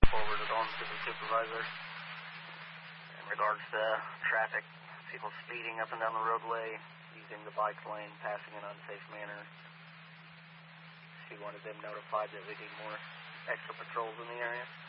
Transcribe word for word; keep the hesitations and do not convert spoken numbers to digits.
forwarded on to the supervisor. In regards to traffic, people speeding up and down the roadway, using the bike lane, passing in an unsafe manner. She wanted them notified that we need more extra patrols in the area.